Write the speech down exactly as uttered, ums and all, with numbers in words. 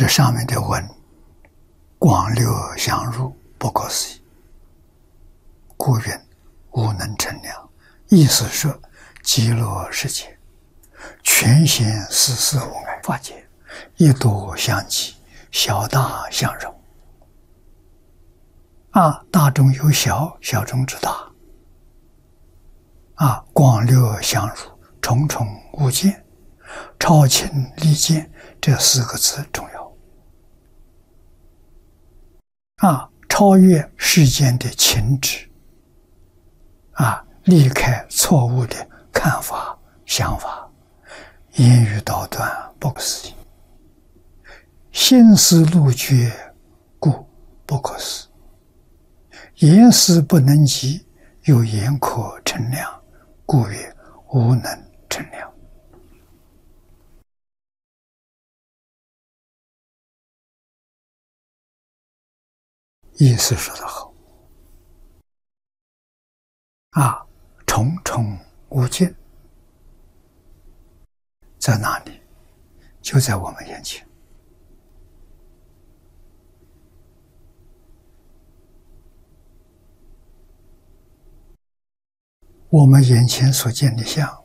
这上面的文广流相入，不可思议，故云无能称量。意思是极乐世界全显四色无碍法界，一多相济，小大相容。啊，大中有小，小中之大。啊，广流相入，重重无间，超情离间，这四个字重要。啊，超越世间的情执，啊，离开错误的看法、想法，言语道断，不可思议。心思路绝，故不可思。言思不能及，有言可称量，故曰无能称量。意思说得好。啊，重重无间，在哪里？就在我们眼前。我们眼前所见的相，